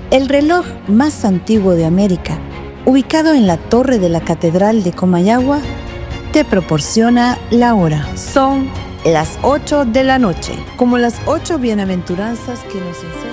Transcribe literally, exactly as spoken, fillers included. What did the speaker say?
El reloj más antiguo de América, ubicado en la torre de la Catedral de Comayagua, te proporciona la hora. Son las ocho de la noche, como las ocho bienaventuranzas que nos enseñan.